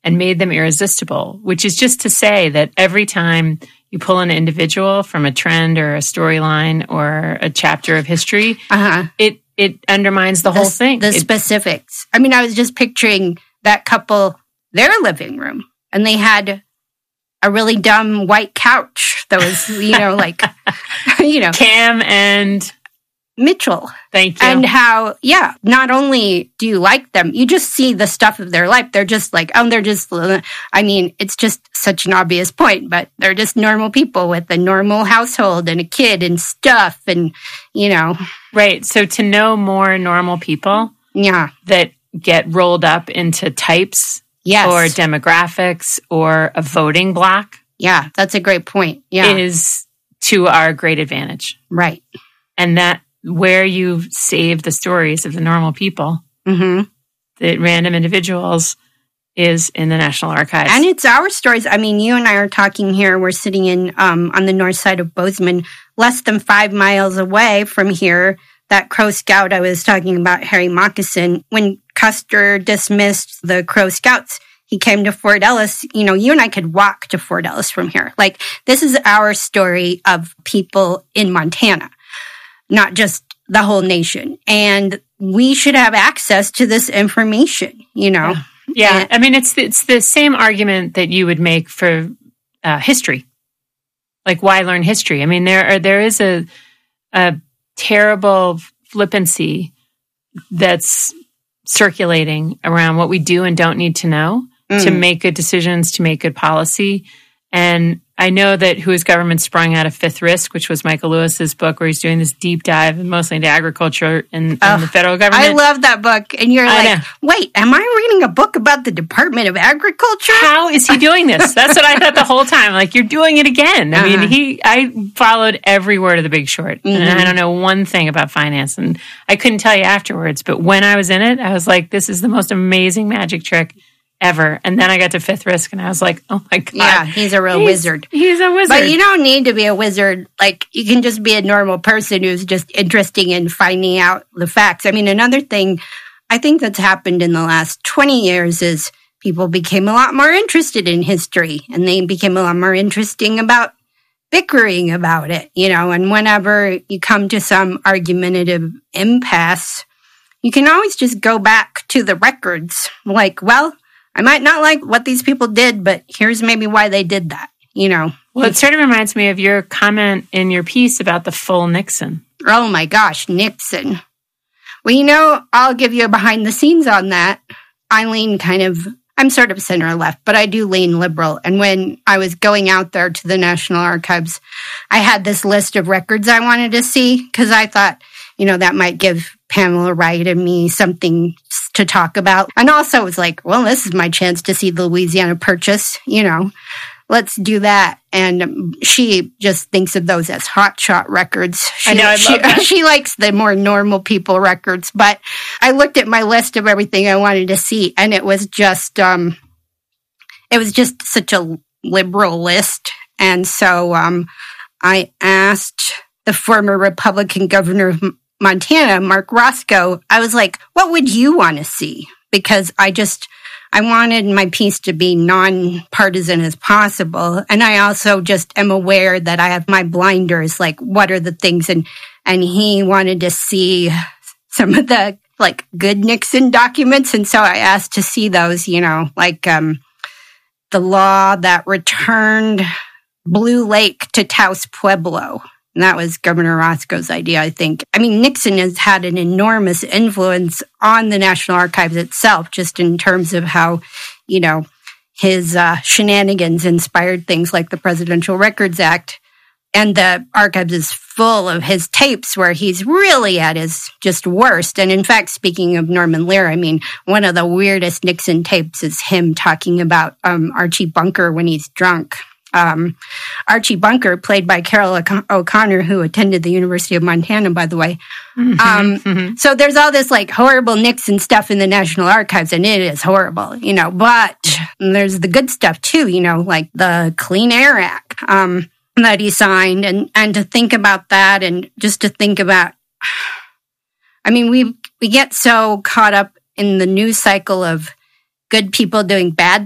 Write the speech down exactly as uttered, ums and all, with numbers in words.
and made them irresistible, which is just to say that every time you pull an individual from a trend or a storyline or a chapter of history, uh-huh. it it undermines the, the whole thing. The it, specifics. I mean, I was just picturing that couple, their living room, and they had a really dumb white couch that was, you know, like, you know. Cam and Mitchell. Thank you. And how, yeah, not only do you like them, you just see the stuff of their life. They're just like, oh, they're just, I mean, it's just such an obvious point, but they're just normal people with a normal household and a kid and stuff and, you know. Right. So to know more normal people yeah, that get rolled up into types yes. or demographics or a voting block. Yeah, that's a great point. Yeah. Is to our great advantage. Right. And that where you save the stories of the normal people, mm-hmm. the random individuals, is in the National Archives. And it's our stories. I mean, you and I are talking here. We're sitting in um, on the north side of Bozeman, less than five miles away from here. That Crow Scout I was talking about, Harry Moccasin, when Custer dismissed the Crow Scouts, he came to Fort Ellis. You know, you and I could walk to Fort Ellis from here. Like, this is our story of people in Montana, not just the whole nation. And we should have access to this information, you know? Yeah. Yeah, and, I mean, it's it's the same argument that you would make for uh, history. Like, why learn history? I mean, there are there is a a terrible flippancy that's circulating around what we do and don't need to know mm. to make good decisions, to make good policy. And I know that Who is Government sprung out of Fifth Risk, which was Michael Lewis's book, where he's doing this deep dive mostly into agriculture and, oh, and the federal government. I love that book. And you're I like, know. wait, am I reading a book about the Department of Agriculture? How is he doing this? That's what I thought the whole time. Like, you're doing it again. I uh-huh. mean, he. I followed every word of The Big Short. Mm-hmm. And I don't know one thing about finance. And I couldn't tell you afterwards. But when I was in it, I was like, this is the most amazing magic trick ever. And then I got to Fifth Risk and I was like, oh my God. Yeah, he's a real he's, wizard. He's a wizard. But you don't need to be a wizard. Like, you can just be a normal person who's just interested in finding out the facts. I mean, another thing I think that's happened in the last twenty years is people became a lot more interested in history, and they became a lot more interesting about bickering about it, you know, and whenever you come to some argumentative impasse, you can always just go back to the records. Like, well, I might not like what these people did, but here's maybe why they did that, you know. Well, it sort of reminds me of your comment in your piece about the full Nixon. Oh, my gosh, Nixon. Well, you know, I'll give you a behind the scenes on that. I lean kind of, I'm sort of center left, but I do lean liberal. And when I was going out there to the National Archives, I had this list of records I wanted to see because I thought, you know, that might give Pamela Wright and me something to talk about. And also it was like, well, this is my chance to see the Louisiana Purchase, you know, let's do that. And she just thinks of those as hotshot records. She, I know, I she, love that. She likes the more normal people records. But I looked at my list of everything I wanted to see, and it was just, um, it was just such a liberal list. And so um, I asked the former Republican governor of Montana, Mark Roscoe, I was like, what would you want to see? Because I just, I wanted my piece to be nonpartisan as possible. And I also just am aware that I have my blinders, like, what are the things? And, and he wanted to see some of the, like, good Nixon documents. And so I asked to see those, you know, like um, the law that returned Blue Lake to Taos Pueblo. And that was Governor Roscoe's idea, I think. I mean, Nixon has had an enormous influence on the National Archives itself, just in terms of how, you know, his uh, shenanigans inspired things like the Presidential Records Act. And the archives is full of his tapes where he's really at his just worst. And in fact, speaking of Norman Lear, I mean, one of the weirdest Nixon tapes is him talking about um, Archie Bunker when he's drunk. Um, Archie Bunker, played by Carol O'Connor, who attended the University of Montana, by the way. Mm-hmm, um, mm-hmm. So there's all this like horrible Nixon stuff in the National Archives, and it is horrible, you know, but there's the good stuff too, you know, like the Clean Air Act um, that he signed, and, and to think about that, and just to think about, I mean, we we get so caught up in the news cycle of good people doing bad